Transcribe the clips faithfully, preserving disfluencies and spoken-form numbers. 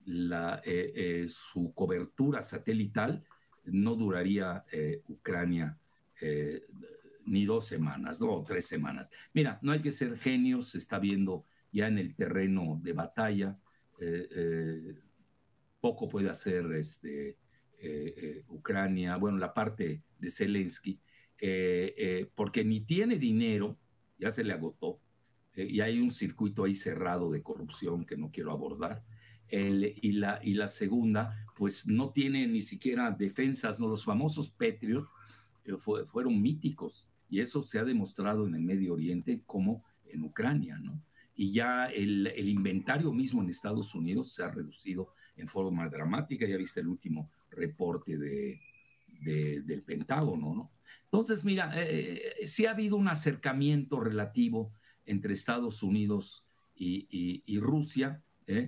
la, eh, eh, su cobertura satelital, no duraría eh, Ucrania eh, ni dos semanas, ¿no? O tres semanas. Mira, no hay que ser genios, se está viendo ya en el terreno de batalla. Eh, eh, poco puede hacer este, eh, eh, Ucrania, bueno, la parte de Zelensky, eh, eh, porque ni tiene dinero, ya se le agotó, eh, y hay un circuito ahí cerrado de corrupción que no quiero abordar. El, y, la, y la segunda, pues no tiene ni siquiera defensas, ¿no? Los famosos Patriot eh, fue, fueron míticos, y eso se ha demostrado en el Medio Oriente como en Ucrania, ¿no? Y ya el, el inventario mismo en Estados Unidos se ha reducido en forma dramática. Ya viste el último reporte de, de, del Pentágono, ¿no? Entonces, mira, eh, sí ha habido un acercamiento relativo entre Estados Unidos y, y, y Rusia. ¿eh?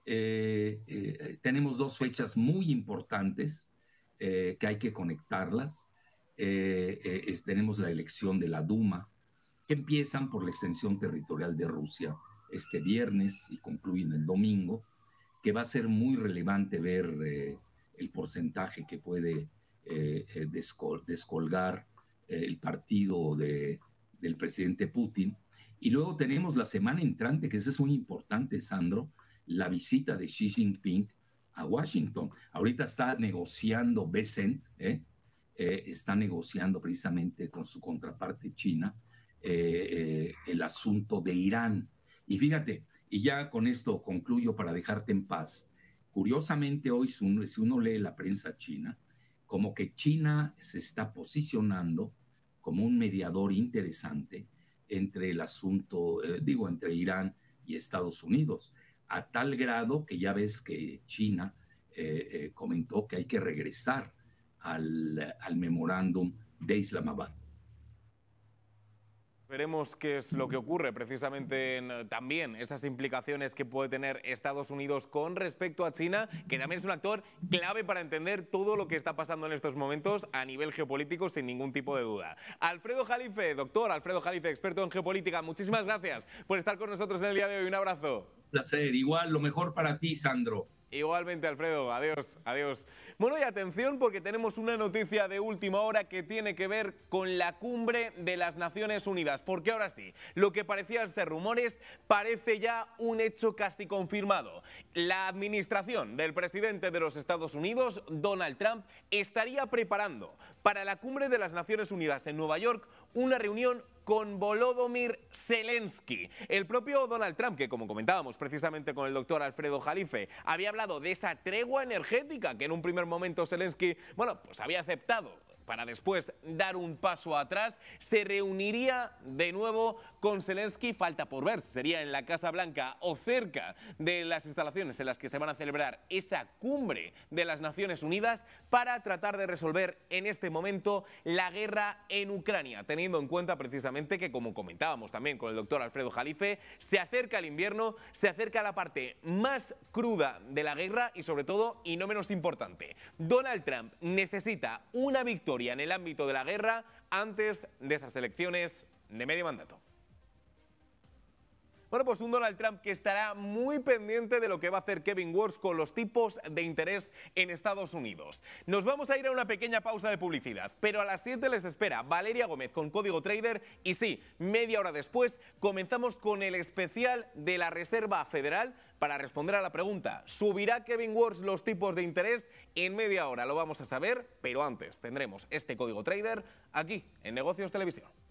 Eh, eh, tenemos dos fechas muy importantes eh, que hay que conectarlas. Eh, eh, es, tenemos la elección de la Duma, que empiezan por la extensión territorial de Rusia este viernes y concluyen el domingo, que va a ser muy relevante ver eh, el porcentaje que puede eh, eh, descol descolgar eh, el partido de, del presidente Putin. Y luego tenemos la semana entrante, que eso es muy importante, Sandro, la visita de Xi Jinping a Washington. Ahorita está negociando Bessent, ¿eh? Eh, está negociando precisamente con su contraparte China eh, eh, el asunto de Irán. Y fíjate, y ya con esto concluyo para dejarte en paz. Curiosamente hoy, si uno, si uno lee la prensa china, como que China se está posicionando como un mediador interesante entre el asunto, eh, digo, entre Irán y Estados Unidos, a tal grado que ya ves que China eh, eh, comentó que hay que regresar al, al memorándum de Islamabad. Veremos qué es lo que ocurre precisamente en, también esas implicaciones que puede tener Estados Unidos con respecto a China, que también es un actor clave para entender todo lo que está pasando en estos momentos a nivel geopolítico sin ningún tipo de duda. Alfredo Jalife, doctor Alfredo Jalife, experto en geopolítica, muchísimas gracias por estar con nosotros en el día de hoy. Un abrazo. Un placer, igual lo mejor para ti, Sandro. Igualmente, Alfredo. Adiós, adiós. Bueno, y atención porque tenemos una noticia de última hora que tiene que ver con la cumbre de las Naciones Unidas. Porque ahora sí, lo que parecían ser rumores parece ya un hecho casi confirmado. La administración del presidente de los Estados Unidos, Donald Trump, estaría preparando para la cumbre de las Naciones Unidas en Nueva York una reunión con Volodymyr Zelensky. El propio Donald Trump, que como comentábamos precisamente con el doctor Alfredo Jalife, había hablado de esa tregua energética que en un primer momento Zelensky, bueno, pues había aceptado para después dar un paso atrás, se reuniría de nuevo con Zelensky, falta por ver, sería en la Casa Blanca o cerca de las instalaciones en las que se van a celebrar esa cumbre de las Naciones Unidas para tratar de resolver en este momento la guerra en Ucrania, teniendo en cuenta precisamente que, como comentábamos también con el doctor Alfredo Jalife, se acerca el invierno, se acerca la parte más cruda de la guerra y sobre todo, y no menos importante, Donald Trump necesita una victoria en el ámbito de la guerra antes de esas elecciones de medio mandato. Bueno, pues un Donald Trump que estará muy pendiente de lo que va a hacer Kevin Walsh con los tipos de interés en Estados Unidos. Nos vamos a ir a una pequeña pausa de publicidad, pero a las siete les espera Valeria Gómez con Código Trader y sí, media hora después comenzamos con el especial de la Reserva Federal para responder a la pregunta, ¿subirá Kevin Walsh los tipos de interés? En media hora lo vamos a saber, pero antes tendremos este Código Trader aquí en Negocios Televisión.